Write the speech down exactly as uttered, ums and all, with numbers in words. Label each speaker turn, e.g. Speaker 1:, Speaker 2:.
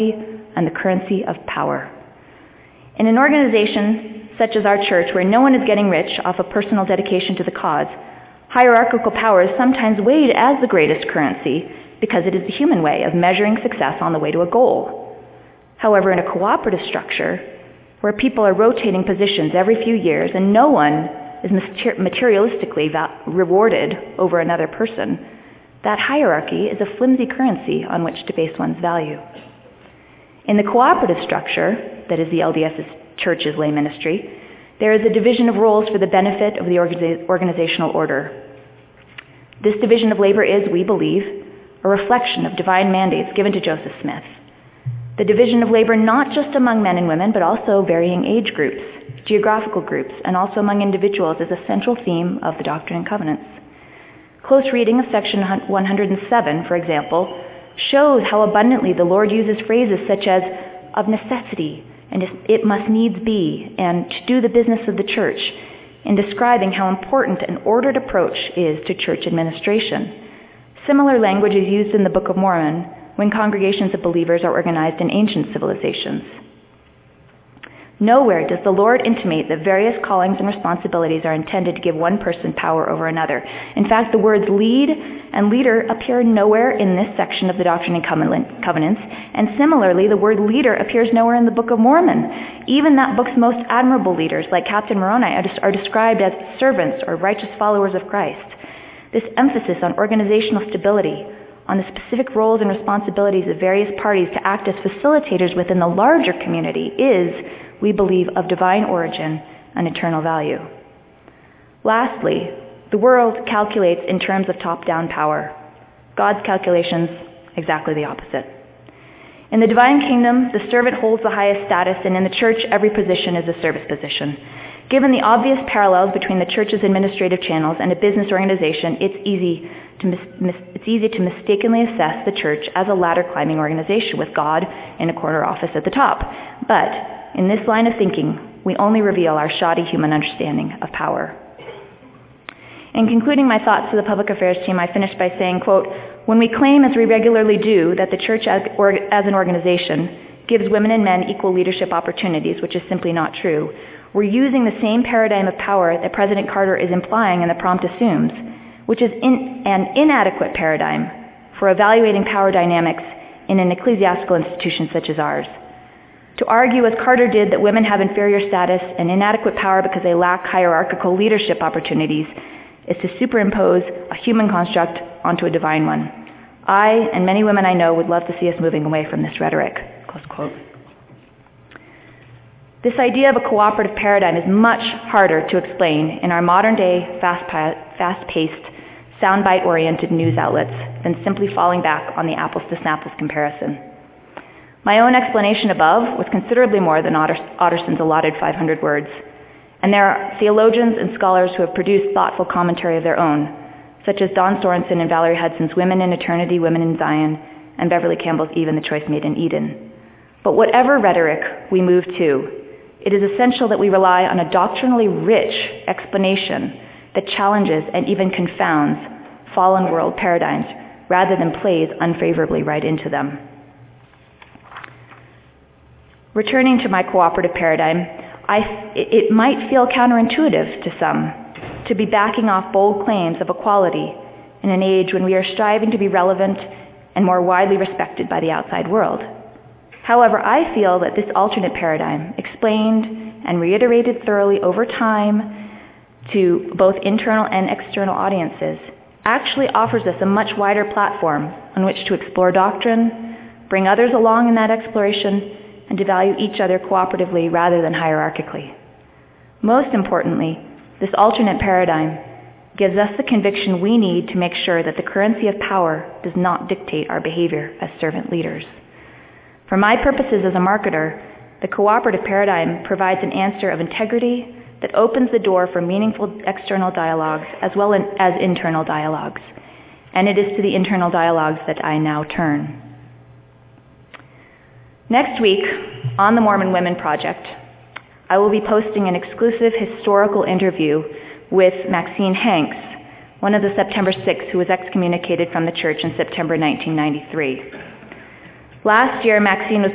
Speaker 1: and the currency of power. In an organization such as our church, where no one is getting rich off a personal dedication to the cause, hierarchical power is sometimes weighed as the greatest currency because it is the human way of measuring success on the way to a goal. However, in a cooperative structure, where people are rotating positions every few years and no one is materialistically rewarded over another person, that hierarchy is a flimsy currency on which to base one's value. In the cooperative structure, that is the L D S's church's lay ministry, there is a division of roles for the benefit of the organiza- organizational order. This division of labor is, we believe, a reflection of divine mandates given to Joseph Smith. The division of labor not just among men and women, but also varying age groups, geographical groups, and also among individuals is a central theme of the Doctrine and Covenants. Close reading of section one hundred seven, for example, shows how abundantly the Lord uses phrases such as of necessity, and it must needs be, and to do the business of the church, in describing how important an ordered approach is to church administration. Similar language is used in the Book of Mormon when congregations of believers are organized in ancient civilizations. Nowhere does the Lord intimate that various callings and responsibilities are intended to give one person power over another. In fact, the words lead and leader appear nowhere in this section of the Doctrine and Covenants, and similarly, the word leader appears nowhere in the Book of Mormon. Even that book's most admirable leaders, like Captain Moroni, are described as servants or righteous followers of Christ. This emphasis on organizational stability, on the specific roles and responsibilities of various parties to act as facilitators within the larger community is, we believe, of divine origin and eternal value. Lastly, the world calculates in terms of top-down power. God's calculations, exactly the opposite. In the divine kingdom, the servant holds the highest status, and in the church, every position is a service position. Given the obvious parallels between the church's administrative channels and a business organization, it's easy to mis- mis- it's easy to mistakenly assess the church as a ladder-climbing organization with God in a corner office at the top. But in this line of thinking, we only reveal our shoddy human understanding of power. In concluding my thoughts to the public affairs team, I finished by saying, quote, when we claim, as we regularly do, that the church as, or, as an organization gives women and men equal leadership opportunities, which is simply not true, we're using the same paradigm of power that President Carter is implying and the prompt assumes, which is in, an inadequate paradigm for evaluating power dynamics in an ecclesiastical institution such as ours. To argue, as Carter did, that women have inferior status and inadequate power because they lack hierarchical leadership opportunities is to superimpose a human construct onto a divine one. I, and many women I know, would love to see us moving away from this rhetoric. Close quote. This idea of a cooperative paradigm is much harder to explain in our modern-day, fast-paced, soundbite-oriented news outlets than simply falling back on the apples-to-snapples comparison. My own explanation above was considerably more than Otterson's allotted five hundred words, and there are theologians and scholars who have produced thoughtful commentary of their own, such as Don Sorensen and Valerie Hudson's Women in Eternity, Women in Zion, and Beverly Campbell's Eve and the Choice Made in Eden. But whatever rhetoric we move to, it is essential that we rely on a doctrinally rich explanation that challenges and even confounds fallen world paradigms rather than plays unfavorably right into them. Returning to my cooperative paradigm, I, it might feel counterintuitive to some to be backing off bold claims of equality in an age when we are striving to be relevant and more widely respected by the outside world. However, I feel that this alternate paradigm, explained and reiterated thoroughly over time to both internal and external audiences, actually offers us a much wider platform on which to explore doctrine, bring others along in that exploration, and to value each other cooperatively rather than hierarchically. Most importantly, this alternate paradigm gives us the conviction we need to make sure that the currency of power does not dictate our behavior as servant leaders. For my purposes as a marketer, the cooperative paradigm provides an answer of integrity that opens the door for meaningful external dialogues as well as internal dialogues. And it is to the internal dialogues that I now turn. Next week, on the Mormon Women Project, I will be posting an exclusive historical interview with Maxine Hanks, one of the September sixth who was excommunicated from the church in September nineteen ninety-three. Last year, Maxine was